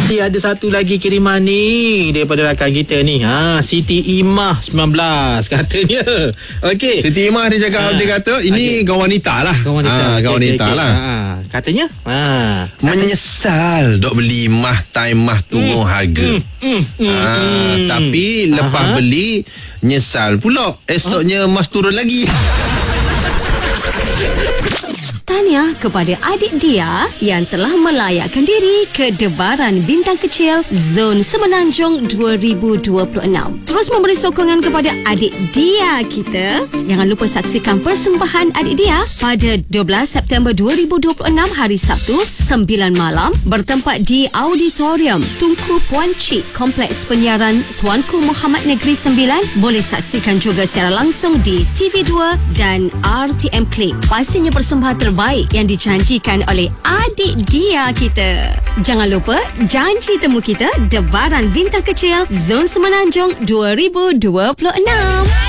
Ada satu lagi kiriman ni daripada rakan kita ni. Siti Imah 19 katanya. Okey. Siti Imah dia cakap, dia kata ini kawan wanita lah. Kawan wanita. Lah. Katanya menyesal dok beli mah time mah turun harga. Tapi lepas beli nyesal pula esoknya mas turun lagi. Tahniah kepada adik dia yang telah melayakkan diri ke Debaran Bintang Kecil Zon Semenanjung 2026. Terus memberi sokongan kepada adik dia kita. Jangan lupa saksikan persembahan adik dia pada 12 September 2026 hari Sabtu 9 malam bertempat di Auditorium Tunku Puan Cik Kompleks Penyiaran Tuanku Muhammad Negeri 9. Boleh saksikan juga secara langsung di TV2 dan RTM Click. Pastinya persembahan terbaik yang dijanjikan oleh adik dia kita. Jangan lupa janji temu kita Debaran Bintang Kecil Zon Semenanjung 2026.